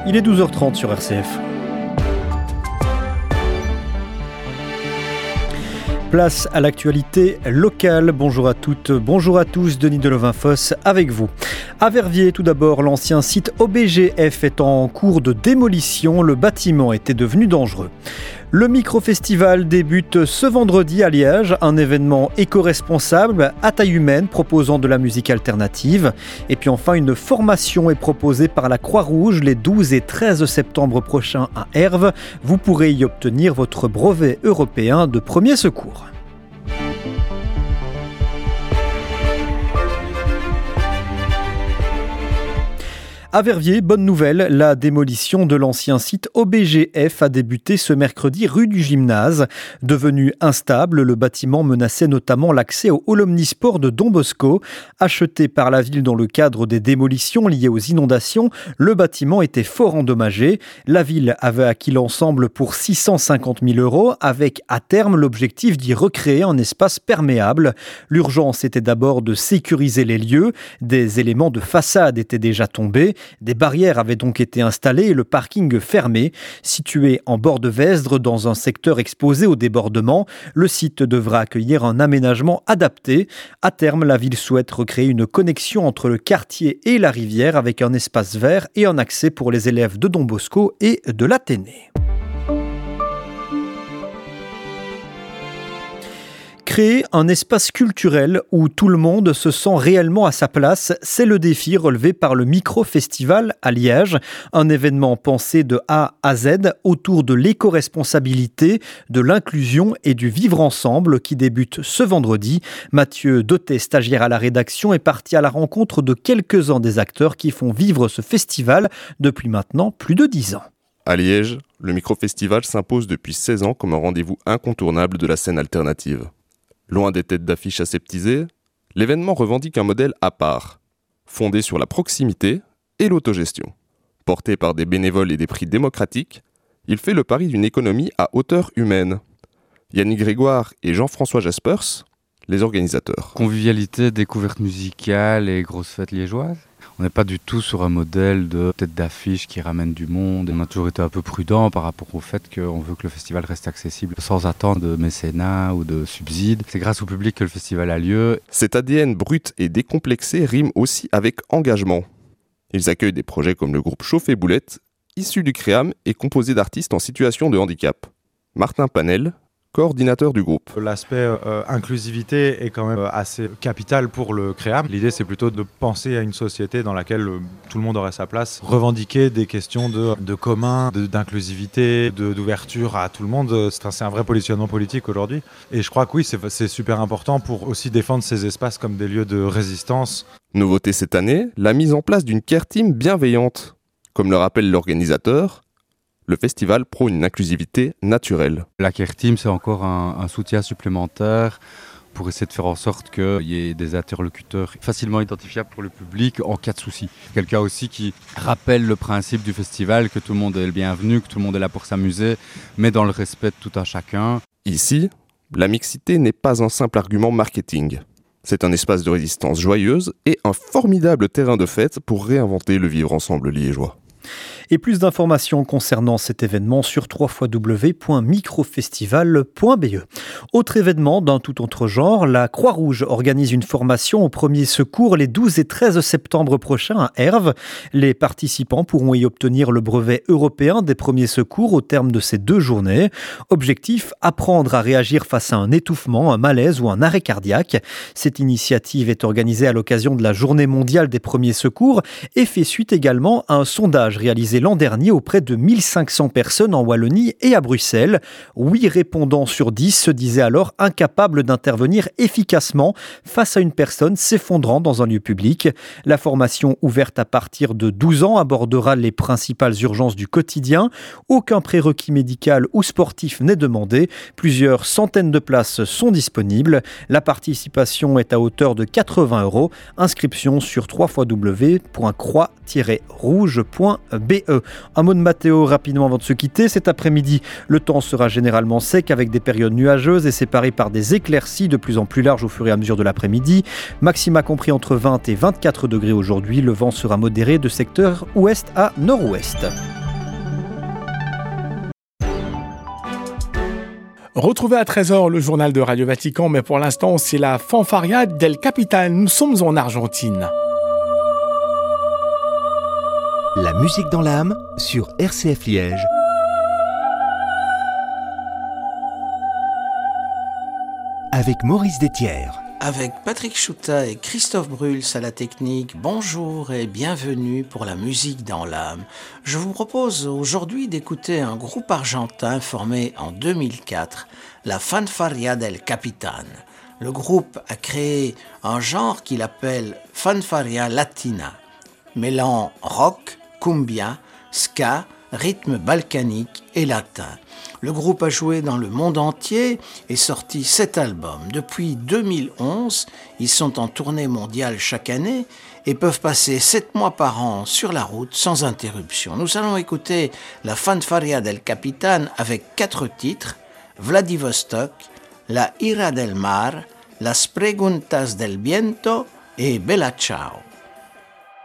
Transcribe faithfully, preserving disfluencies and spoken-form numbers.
il est douze heures trente sur R C F. Place à l'actualité locale. Bonjour à toutes, bonjour à tous, Denis Delovain-Fosse avec vous. À Verviers, tout d'abord, l'ancien site O B G F est en cours de démolition. Le bâtiment était devenu dangereux. Le micro-festival débute ce vendredi à Liège, un événement éco-responsable à taille humaine proposant de la musique alternative. Et puis enfin, une formation est proposée par la Croix-Rouge les douze et treize septembre prochains à Herve. Vous pourrez y obtenir votre brevet européen de premier secours. À Verviers, bonne nouvelle, la démolition de l'ancien site O B G F a débuté ce mercredi rue du Gymnase. Devenu instable, le bâtiment menaçait notamment l'accès au hall omnisport de Don Bosco. Acheté par la ville dans le cadre des démolitions liées aux inondations, le bâtiment était fort endommagé. La ville avait acquis l'ensemble pour six cent cinquante mille euros, avec à terme l'objectif d'y recréer un espace perméable. L'urgence était d'abord de sécuriser les lieux. Des éléments de façade étaient déjà tombés. Des barrières avaient donc été installées et le parking fermé. Situé en bord de Vesdre, dans un secteur exposé au débordement, le site devra accueillir un aménagement adapté. À terme, la ville souhaite recréer une connexion entre le quartier et la rivière avec un espace vert et un accès pour les élèves de Don Bosco et de l'Athénée. Créer un espace culturel où tout le monde se sent réellement à sa place, c'est le défi relevé par le Micro-Festival à Liège. Un événement pensé de A à Z autour de l'éco-responsabilité, de l'inclusion et du vivre ensemble qui débute ce vendredi. Mathieu Dautet, stagiaire à la rédaction, est parti à la rencontre de quelques-uns des acteurs qui font vivre ce festival depuis maintenant plus de dix ans. À Liège, le Micro-Festival s'impose depuis seize ans comme un rendez-vous incontournable de la scène alternative. Loin des têtes d'affiche aseptisées, l'événement revendique un modèle à part, fondé sur la proximité et l'autogestion. Porté par des bénévoles et des prix démocratiques, il fait le pari d'une économie à hauteur humaine. Yannick Grégoire et Jean-François Jaspers, les organisateurs. Convivialité, découverte musicale et grosse fête liégeoise. On n'est pas du tout sur un modèle de tête d'affiche qui ramène du monde. On a toujours été un peu prudent par rapport au fait qu'on veut que le festival reste accessible sans attendre de mécénat ou de subsides. C'est grâce au public que le festival a lieu. Cet A D N brut et décomplexé rime aussi avec engagement. Ils accueillent des projets comme le groupe Chauffe et Boulette, issu du Créam et composé d'artistes en situation de handicap. Martin Panel, coordinateur du groupe. L'aspect euh, inclusivité est quand même assez capital pour le Créam. L'idée, c'est plutôt de penser à une société dans laquelle euh, tout le monde aurait sa place, revendiquer des questions de, de commun, de, d'inclusivité, de, d'ouverture à tout le monde. C'est un, c'est un vrai positionnement politique aujourd'hui. Et je crois que oui, c'est, c'est super important pour aussi défendre ces espaces comme des lieux de résistance. Nouveauté cette année, la mise en place d'une care team bienveillante. Comme le rappelle l'organisateur, le festival prône une inclusivité naturelle. La Care Team, c'est encore un, un soutien supplémentaire pour essayer de faire en sorte qu'il y ait des interlocuteurs facilement identifiables pour le public en cas de souci. Quelqu'un aussi qui rappelle le principe du festival, que tout le monde est le bienvenu, que tout le monde est là pour s'amuser, mais dans le respect de tout un chacun. Ici, la mixité n'est pas un simple argument marketing. C'est un espace de résistance joyeuse et un formidable terrain de fête pour réinventer le vivre ensemble liégeois. Et plus d'informations concernant cet événement sur w w w point microfestival point b e. Autre événement d'un tout autre genre, la Croix-Rouge organise une formation aux premiers secours les douze et treize septembre prochains à Herve. Les participants pourront y obtenir le brevet européen des premiers secours au terme de ces deux journées. Objectif, apprendre à réagir face à un étouffement, un malaise ou un arrêt cardiaque. Cette initiative est organisée à l'occasion de la Journée mondiale des premiers secours et fait suite également à un sondage réalisé l'an dernier auprès de mille cinq cents personnes en Wallonie et à Bruxelles. huit répondants sur dix se disaient alors incapables d'intervenir efficacement face à une personne s'effondrant dans un lieu public. La formation ouverte à partir de douze ans abordera les principales urgences du quotidien. Aucun prérequis médical ou sportif n'est demandé. Plusieurs centaines de places sont disponibles. La participation est à hauteur de quatre-vingts euros. Inscription sur w w w point croix tiret rouge point b e. Un mot de météo rapidement avant de se quitter. Cet après-midi, le temps sera généralement sec avec des périodes nuageuses et séparées par des éclaircies de plus en plus larges au fur et à mesure de l'après-midi. Maxima compris entre vingt et vingt-quatre degrés aujourd'hui. Le vent sera modéré de secteur ouest à nord-ouest. Retrouvez à treize heures le journal de Radio Vatican, mais pour l'instant, c'est la Fanfaria del Capitan. Nous sommes en Argentine. La musique dans l'âme sur R C F Liège. Avec Maurice Détière. Avec Patrick Chouta et Christophe Bruls à la technique, bonjour et bienvenue pour la musique dans l'âme. Je vous propose aujourd'hui d'écouter un groupe argentin formé en deux mille quatre, la Fanfaria del Capitan. Le groupe a créé un genre qu'il appelle Fanfaria Latina, mêlant rock, cumbia, ska, rythme balkanique et latin. Le groupe a joué dans le monde entier et sorti sept albums. Depuis deux mille onze, ils sont en tournée mondiale chaque année et peuvent passer sept mois par an sur la route sans interruption. Nous allons écouter la Fanfaria del Capitan avec quatre titres: Vladivostok, La Ira del Mar, Las Preguntas del Viento et Bella Ciao.